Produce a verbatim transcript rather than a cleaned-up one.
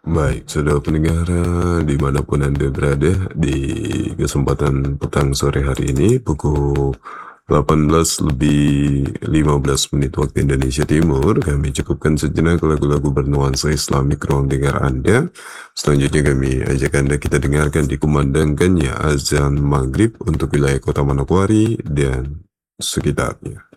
Baik, saudara pendengar, eee, dimanapun Anda berada, di kesempatan petang sore hari ini pukul delapan belas lebih lima belas menit waktu Indonesia Timur, kami cukupkan sejenak lagu-lagu bernuansa Islamik ruang dengar Anda. Selanjutnya kami ajak Anda kita dengarkan dikumandangkannya azan maghrib untuk wilayah Kota Manokwari dan sekitarnya.